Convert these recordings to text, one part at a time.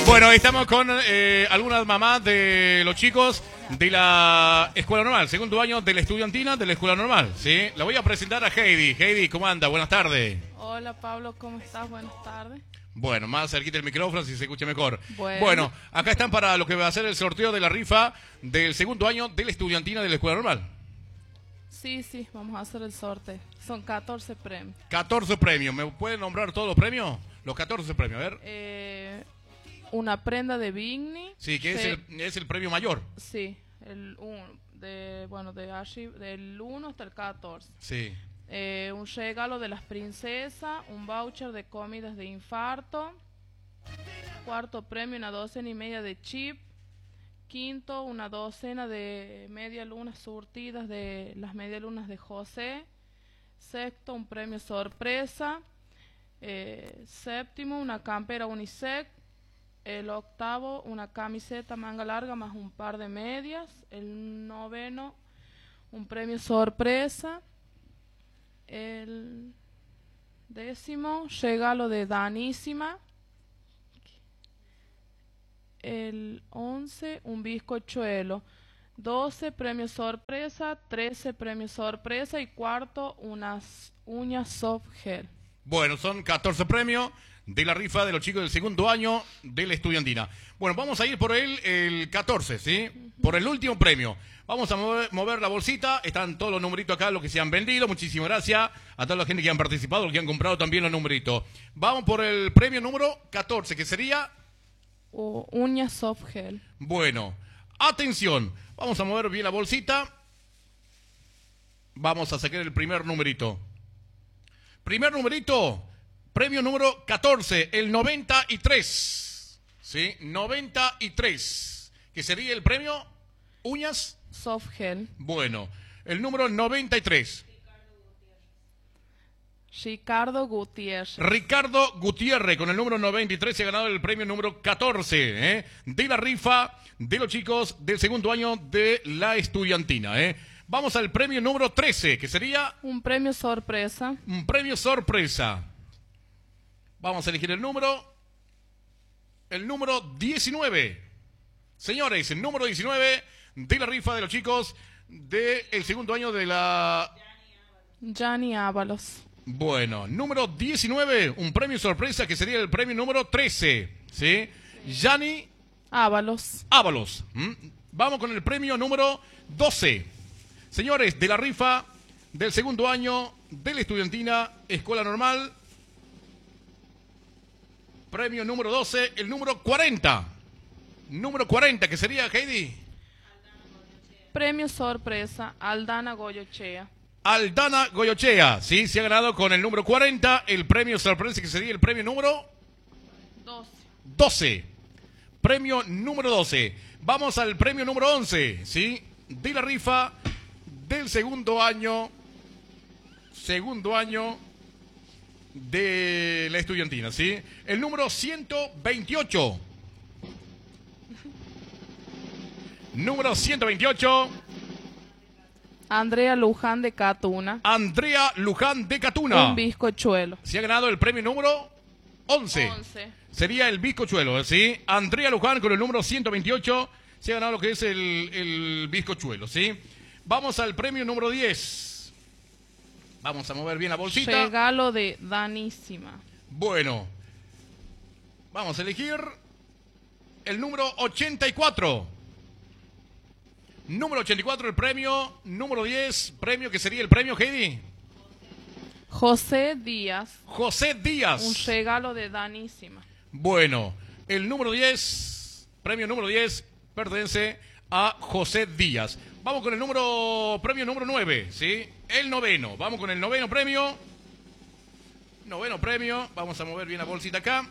Bueno, estamos con algunas mamás de los chicos de la Escuela Normal, segundo año de la estudiantina de la Escuela Normal, ¿sí? La voy a presentar a Heidi. Heidi, ¿cómo anda? Buenas tardes. Hola Pablo, ¿cómo estás? Buenas tardes. Bueno, más cerquita el micrófono si se escucha mejor. Bueno, acá están para lo que va a ser el sorteo de la rifa del segundo año de la estudiantina de la Escuela Normal. Sí, vamos a hacer el sorteo. Son 14 premios. 14 premios. ¿Me pueden nombrar todos los premios? Los 14 premios, a ver. Una prenda de Bigni. Sí, que es el premio mayor. Sí, del 1 hasta el 14. Sí. Un regalo de las princesas, un voucher de comidas de infarto. Cuarto premio, una docena y media de chip. Quinto, una docena de media lunas surtidas de las media lunas de José. Sexto, un premio sorpresa. Séptimo, una campera unisex. El octavo, una camiseta manga larga más un par de medias. El noveno, un premio sorpresa. El décimo, regalo de Danísima. El 11, un bizcochuelo. 12, premio sorpresa. 13, premio sorpresa. Y cuarto, unas uñas soft gel. Bueno, son 14 premios de la rifa de los chicos del segundo año de la estudiantina. Bueno, vamos a ir por el 14, ¿sí? Por el último premio. Vamos a mover la bolsita. Están todos los numeritos acá, los que se han vendido. Muchísimas gracias a toda la gente que han participado, los que han comprado también los numeritos. Vamos por el premio número 14, que sería... uñas soft gel. Bueno, atención. Vamos a mover bien la bolsita. Vamos a sacar el primer numerito. Primer numerito, premio número 14, el 93. ¿Sí? 93. Que sería el premio uñas soft gel. Bueno, el número 93. Ricardo Gutiérrez. Ricardo Gutiérrez, con el número 93, se ha ganado el premio número 14 de la rifa de los chicos del segundo año de la estudiantina. Vamos al premio número 13, que sería... un premio sorpresa. Un premio sorpresa. Vamos a elegir el número 19. Señores, el número 19 de la rifa de los chicos del segundo año de la... Gianni Ábalos. Bueno, número 19, un premio sorpresa que sería el premio número 13, ¿sí? Gianni Ábalos. Vamos con el premio número 12. Señores, de la rifa del segundo año de la estudiantina Escuela Normal, premio número 12, el número 40. Número 40, que sería, Heidi. Premio sorpresa, Aldana Goyochea. Aldana Goyochea, sí, se ha ganado con el número 40, el premio sorpresa que sería el premio número 12. Premio número 12. Vamos al premio número 11, sí, de la rifa del segundo año de la estudiantina, sí. El número 128. Número 128. Andrea Luján de Catuna. Andrea Luján de Catuna. Un bizcochuelo. Se ha ganado el premio número 11. Sería el bizcochuelo, ¿sí? Andrea Luján con el número 128 se ha ganado lo que es el bizcochuelo, ¿sí? Vamos al premio número 10. Vamos a mover bien la bolsita. Regalo de Danísima. Bueno, vamos a elegir el número 84. Número 84, el premio. Número 10, premio que sería el premio, Heidi. José Díaz. José Díaz. Un regalo de Danísima. Bueno, el número 10, premio número 10, pertenece a José Díaz. Vamos con el premio número 9, ¿sí? El noveno. Vamos con el noveno premio. Noveno premio. Vamos a mover bien la bolsita acá.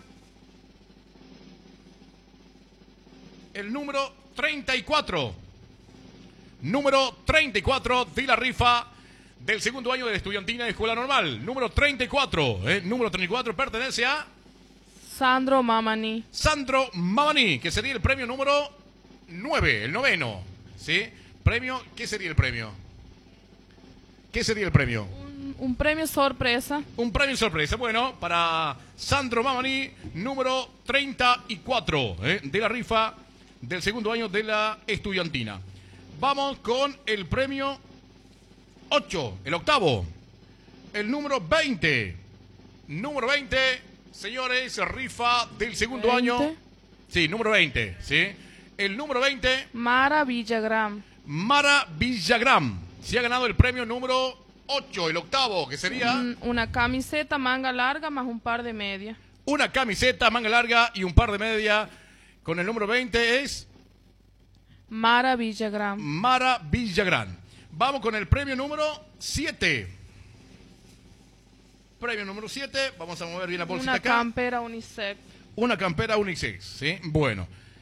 El número 34. Número 34 de la rifa del segundo año de la estudiantina de Escuela Normal. Número 34. Número 34 pertenece a... Sandro Mamani. Sandro Mamani, que sería el premio número 9, el noveno. ¿Sí? Premio, ¿qué sería el premio? ¿Qué sería el premio? Un premio sorpresa. Un premio sorpresa. Bueno, para Sandro Mamani, número 34 de la rifa del segundo año de la estudiantina. Vamos con el premio 8, el octavo. El número 20. Número 20, señores, rifa del segundo 20. año. Sí, número 20, ¿sí? El número 20. Mara Villagrán. Mara Villagrán. Se ha ganado el premio número 8, el octavo, que sería... Una camiseta manga larga más un par de medias. Una camiseta manga larga y un par de media. Con el número 20 es... Mara Villagrán. Mara Villagrán. Vamos con el premio número 7. Premio número 7. Vamos a mover bien la bolsita Una acá. campera unisex. Una campera unisex, ¿sí? Bueno.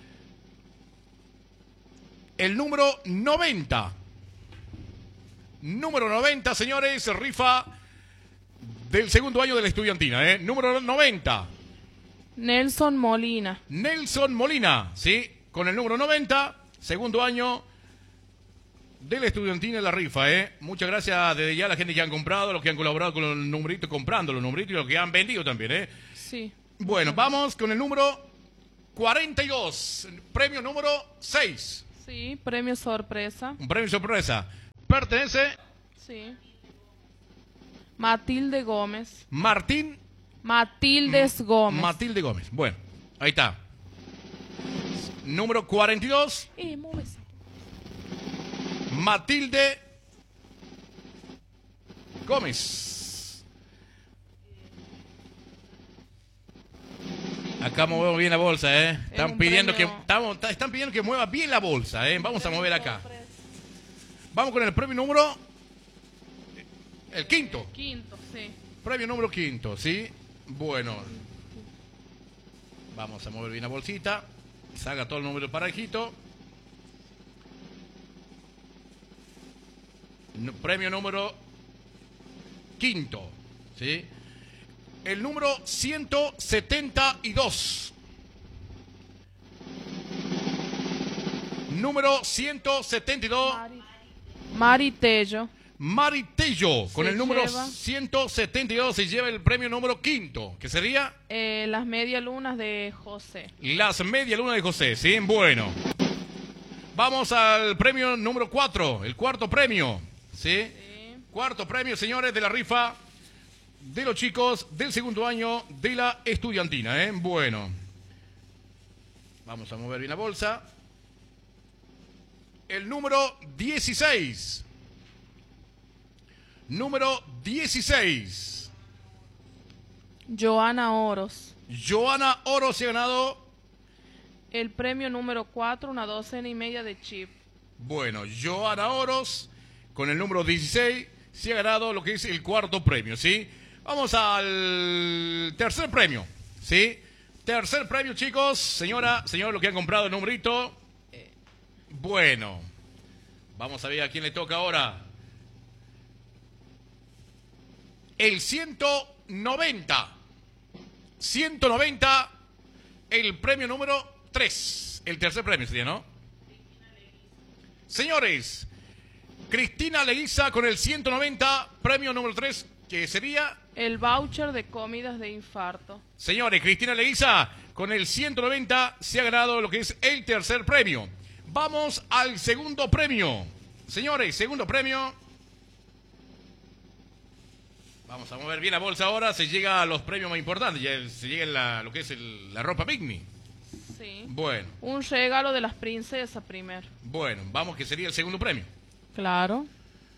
El número 90. Número 90, señores, rifa del segundo año de la estudiantina, ¿eh? Número 90. Nelson Molina. Nelson Molina, ¿sí? Con el número 90, segundo año de la estudiantina en la rifa, ¿eh? Muchas gracias desde ya a la gente que han comprado, los que han colaborado con los numeritos, comprando los numeritos y los que han vendido también, ¿eh? Sí. Bueno, vamos con el número 42, premio número 6. Sí, premio sorpresa. Un premio sorpresa. Pertenece Sí. Matilde Gómez. Matildes Gómez. Matilde Gómez. Bueno, ahí está. Número 42. Móvese. Matilde Gómez. Acá movemos bien la bolsa, ¿eh? Están pidiendo que mueva bien la bolsa, ¿eh? Vamos a mover acá. Vamos con el premio número... El quinto. Quinto, sí. Premio número 5, ¿sí? Bueno. Vamos a mover bien la bolsita. Salga todo el número parejito. Premio número 5, ¿sí? El número 172. Número 172. Mari Tello. Mari Tello, con Se el número lleva. 172 se lleva el premio número 5, que sería Las medialunas de José. las media luna de José, ¿sí? Bueno. Vamos al premio número 4, el cuarto premio, ¿sí? Sí. Cuarto premio, señores, de la rifa de los chicos del segundo año de la estudiantina, ¿eh? Bueno. Vamos a mover bien la bolsa. El número 16. Número 16. Joana Oros. Joana Oro se ha ganado. El premio número 4, una docena y media de chip. Bueno, Joana Oros, con el número 16, se ha ganado lo que es el cuarto premio, ¿sí? Vamos al tercer premio, ¿sí? Tercer premio, chicos. Señora, señor, lo que han comprado el numerito. Bueno, vamos a ver a quién le toca ahora. El 190. 190, el premio número 3. El tercer premio sería, ¿no? Señores, Cristina Leguiza con el 190, premio número 3, que sería... El voucher de comidas de infarto. Señores, Cristina Leguiza con el 190 se ha ganado lo que es el tercer premio. Vamos al segundo premio. Señores, segundo premio. Vamos a mover bien la bolsa ahora. Se llega a los premios más importantes. Ya se llega lo que es la ropa picnic. Sí. Bueno. Un regalo de las princesas primero. Bueno, vamos que sería el segundo premio. Claro.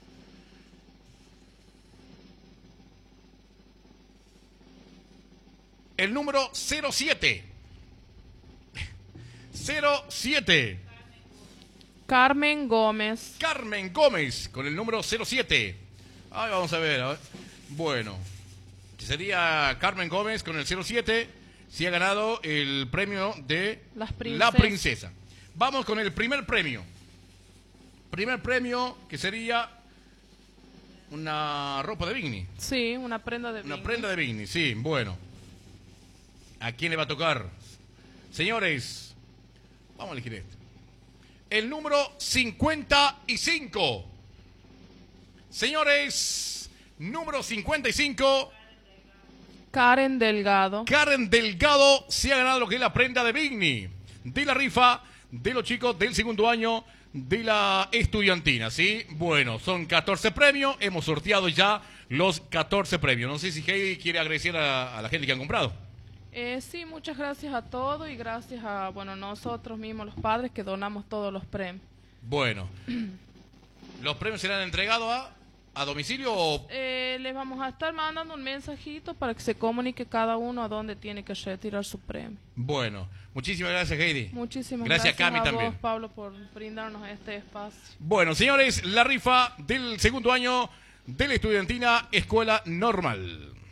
El número 07. 07. Carmen Gómez. Carmen Gómez con el número 07. Ahí vamos a ver. Bueno, sería Carmen Gómez con el 07. Si ha ganado el premio de la princesa. Vamos con el primer premio. Primer premio que sería una ropa de bikini. Sí, una prenda de bikini. Una prenda de bikini, sí, bueno. ¿A quién le va a tocar? Señores, vamos a elegir este. El número 55. Señores, Número 55. Karen Delgado. Karen Delgado se ha ganado lo que es la prenda de Vigni, de la rifa de los chicos del segundo año de la estudiantina, ¿sí? Bueno, son 14 premios, hemos sorteado ya los 14 premios. No sé si Heidi quiere agradecer a la gente que han comprado. Sí, muchas gracias a todos y gracias a, bueno, nosotros mismos los padres que donamos todos los premios. Bueno, ¿los premios serán entregados a domicilio o...? Les vamos a estar mandando un mensajito para que se comunique cada uno a dónde tiene que retirar su premio. Bueno, muchísimas gracias, Heidi. Muchísimas gracias Cami a también. vos, Pablo, por brindarnos este espacio. Bueno, señores, la rifa del segundo año de la estudiantina Escuela Normal.